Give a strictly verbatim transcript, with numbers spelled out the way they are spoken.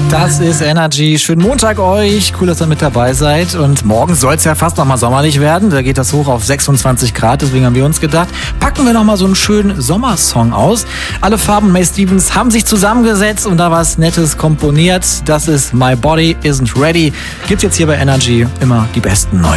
Das ist Energy. Schönen Montag euch. Cool, dass ihr mit dabei seid. Und morgen soll es ja fast noch mal sommerlich werden. Da geht das hoch auf sechsundzwanzig Grad. Deswegen haben wir uns gedacht, packen wir noch mal so einen schönen Sommersong aus. Alle Farben May Stevens haben sich zusammengesetzt und da was Nettes komponiert. Das ist My Body Isn't Ready. Gibt's jetzt hier bei Energy immer die besten neuen.